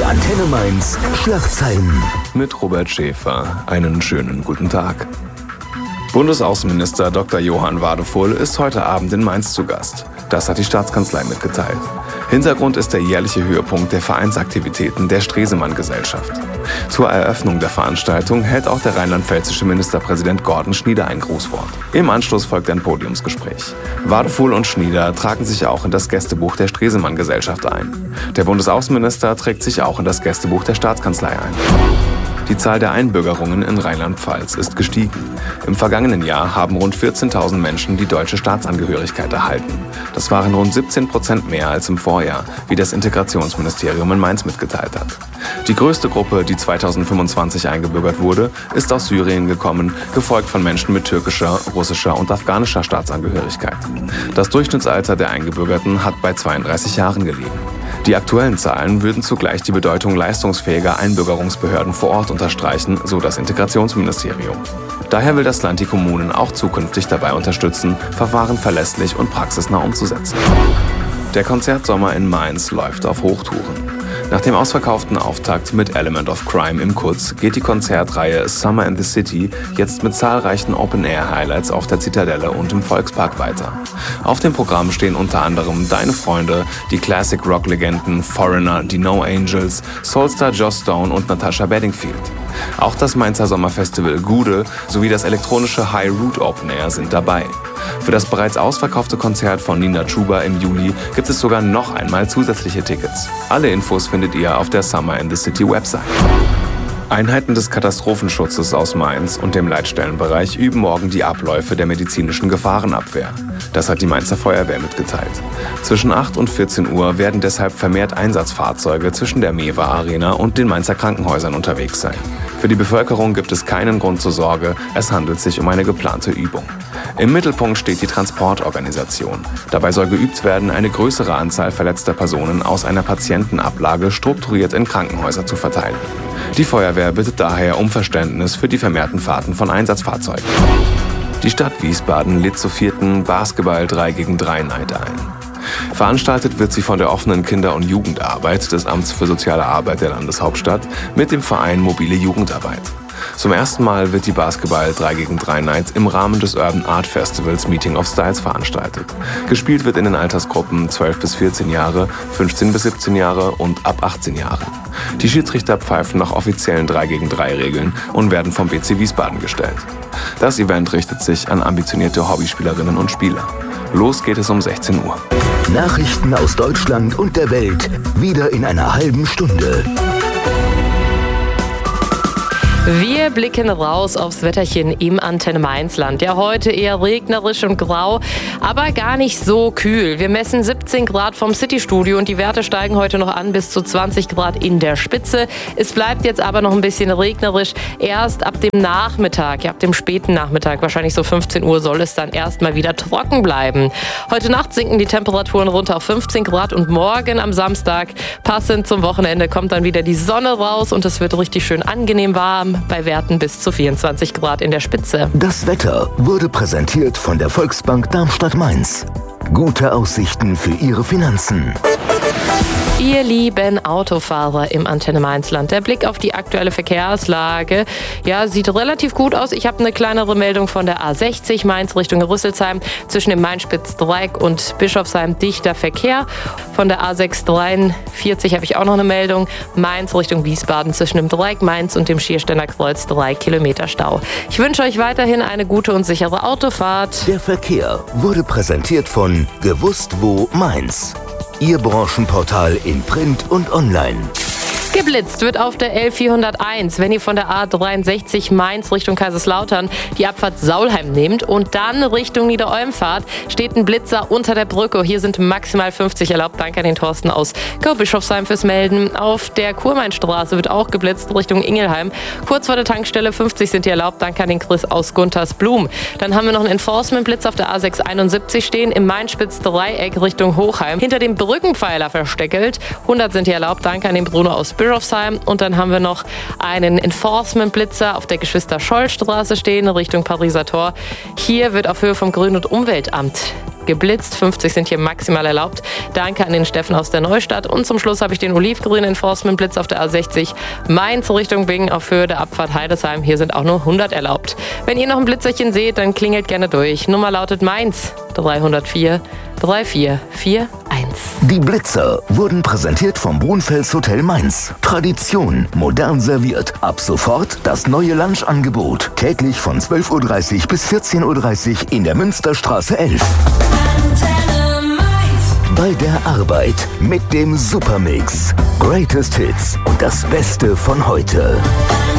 Antenne Mainz Schlagzeilen. Mit Robert Schäfer. Einen schönen guten Tag. Bundesaußenminister Dr. Johann Wadefull ist heute Abend in Mainz zu Gast. Das hat die Staatskanzlei mitgeteilt. Hintergrund ist der jährliche Höhepunkt der Vereinsaktivitäten der Stresemann-Gesellschaft. Zur Eröffnung der Veranstaltung hält auch der rheinland-pfälzische Ministerpräsident Gordon Schnieder ein Grußwort. Im Anschluss folgt ein Podiumsgespräch. Wadefull und Schnieder tragen sich auch in das Gästebuch der Stresemann-Gesellschaft ein. Der Bundesaußenminister trägt sich auch in das Gästebuch der Staatskanzlei ein. Die Zahl der Einbürgerungen in Rheinland-Pfalz ist gestiegen. Im vergangenen Jahr haben rund 14.000 Menschen die deutsche Staatsangehörigkeit erhalten. Das waren rund 17% mehr als im Vorjahr, wie das Integrationsministerium in Mainz mitgeteilt hat. Die größte Gruppe, die 2025 eingebürgert wurde, ist aus Syrien gekommen, gefolgt von Menschen mit türkischer, russischer und afghanischer Staatsangehörigkeit. Das Durchschnittsalter der Eingebürgerten hat bei 32 Jahren gelegen. Die aktuellen Zahlen würden zugleich die Bedeutung leistungsfähiger Einbürgerungsbehörden vor Ort unterstreichen, so das Integrationsministerium. Daher will das Land die Kommunen auch zukünftig dabei unterstützen, Verfahren verlässlich und praxisnah umzusetzen. Der Konzertsommer in Mainz läuft auf Hochtouren. Nach dem ausverkauften Auftakt mit Element of Crime im Kutz geht die Konzertreihe Summer in the City jetzt mit zahlreichen Open-Air-Highlights auf der Zitadelle und im Volkspark weiter. Auf dem Programm stehen unter anderem Deine Freunde, die Classic-Rock-Legenden Foreigner, die No Angels, Soulstar Joss Stone und Natasha Bedingfield. Auch das Mainzer Sommerfestival Gude sowie das elektronische High Root Open Air sind dabei. Für das bereits ausverkaufte Konzert von Nina Chuba im Juli gibt es sogar noch einmal zusätzliche Tickets. Alle Infos findet ihr auf der Summer in the City Website. Einheiten des Katastrophenschutzes aus Mainz und dem Leitstellenbereich üben morgen die Abläufe der medizinischen Gefahrenabwehr. Das hat die Mainzer Feuerwehr mitgeteilt. Zwischen 8 und 14 Uhr werden deshalb vermehrt Einsatzfahrzeuge zwischen der Mewa Arena und den Mainzer Krankenhäusern unterwegs sein. Für die Bevölkerung gibt es keinen Grund zur Sorge, es handelt sich um eine geplante Übung. Im Mittelpunkt steht die Transportorganisation. Dabei soll geübt werden, eine größere Anzahl verletzter Personen aus einer Patientenablage strukturiert in Krankenhäuser zu verteilen. Die Feuerwehr bittet daher um Verständnis für die vermehrten Fahrten von Einsatzfahrzeugen. Die Stadt Wiesbaden lädt zur 4. Basketball 3 gegen 3 Night ein. Veranstaltet wird sie von der offenen Kinder- und Jugendarbeit des Amts für Soziale Arbeit der Landeshauptstadt mit dem Verein Mobile Jugendarbeit. Zum ersten Mal wird die Basketball 3 gegen 3 Night im Rahmen des Urban Art Festivals Meeting of Styles veranstaltet. Gespielt wird in den Altersgruppen 12 bis 14 Jahre, 15 bis 17 Jahre und ab 18 Jahren. Die Schiedsrichter pfeifen nach offiziellen 3 gegen 3 Regeln und werden vom BC Wiesbaden gestellt. Das Event richtet sich an ambitionierte Hobbyspielerinnen und Spieler. Los geht es um 16 Uhr. Nachrichten aus Deutschland und der Welt wieder in einer halben Stunde. Wir blicken raus aufs Wetterchen im Antenne Mainzland. Ja, heute eher regnerisch und grau, aber gar nicht so kühl. Wir messen 17 Grad vom Citystudio und die Werte steigen heute noch an bis zu 20 Grad in der Spitze. Es bleibt jetzt aber noch ein bisschen regnerisch. Erst ab dem Nachmittag, ja ab dem späten Nachmittag, wahrscheinlich so 15 Uhr, soll es dann erstmal wieder trocken bleiben. Heute Nacht sinken die Temperaturen runter auf 15 Grad und morgen am Samstag, passend zum Wochenende, kommt dann wieder die Sonne raus und es wird richtig schön angenehm warm. Bei Werten bis zu 24 Grad in der Spitze. Das Wetter wurde präsentiert von der Volksbank Darmstadt-Mainz. Gute Aussichten für Ihre Finanzen. Ihr lieben Autofahrer im Antenne Mainzland, der Blick auf die aktuelle Verkehrslage, ja, sieht relativ gut aus. Ich habe eine kleinere Meldung von der A60 Mainz Richtung Rüsselsheim. Zwischen dem Mainspitz-Dreieck und Bischofsheim dichter Verkehr. Von der A643 habe ich auch noch eine Meldung. Mainz Richtung Wiesbaden zwischen dem Dreieck Mainz und dem Schiersteiner Kreuz 3 Kilometer Stau. Ich wünsche euch weiterhin eine gute und sichere Autofahrt. Der Verkehr wurde präsentiert von Gewusst wo Mainz. Ihr Branchenportal in Print und Online. Geblitzt wird auf der L401, wenn ihr von der A63 Mainz Richtung Kaiserslautern die Abfahrt Saulheim nehmt und dann Richtung Niederolm fahrt, steht ein Blitzer unter der Brücke. Hier sind maximal 50 erlaubt. Danke an den Thorsten aus Bischofsheim fürs Melden. Auf der Kurmainstraße wird auch geblitzt Richtung Ingelheim. Kurz vor der Tankstelle 50 sind hier erlaubt. Danke an den Chris aus Guntersblum. Dann haben wir noch einen Enforcement-Blitz auf der A671 stehen im Mainspitz-Dreieck Richtung Hochheim. Hinter dem Brückenpfeiler versteckelt. 100 sind hier erlaubt. Danke an den Bruno aus Bischofsheim. Bischofsheim. Und dann haben wir noch einen Enforcement-Blitzer auf der Geschwister-Scholl-Straße stehen, Richtung Pariser Tor. Hier wird auf Höhe vom Grün- und Umweltamt geblitzt. 50 sind hier maximal erlaubt. Danke an den Steffen aus der Neustadt. Und zum Schluss habe ich den olivgrünen Enforcement-Blitz auf der A60 Mainz Richtung Bingen auf Höhe der Abfahrt Heidesheim. Hier sind auch nur 100 erlaubt. Wenn ihr noch ein Blitzerchen seht, dann klingelt gerne durch. Nummer lautet Mainz 304 3441. Die Blitzer wurden präsentiert vom Brunfels Hotel Mainz. Tradition, modern serviert. Ab sofort das neue Lunchangebot. Täglich von 12.30 Uhr bis 14.30 Uhr in der Münsterstraße 11. Bei der Arbeit mit dem Supermix. Greatest Hits und das Beste von heute.